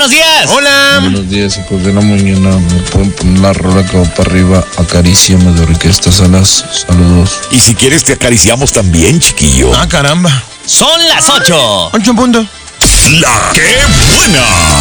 buenos días. Hola. Buenos días, hijos de la mañana. ¿Me pueden poner la rola que va para arriba? Acaríciame de Orquesta Salas. Saludos. Y si quieres te acariciamos también, chiquillo. Ah, caramba. Son las 8. 8 en punto. ¡La que buena!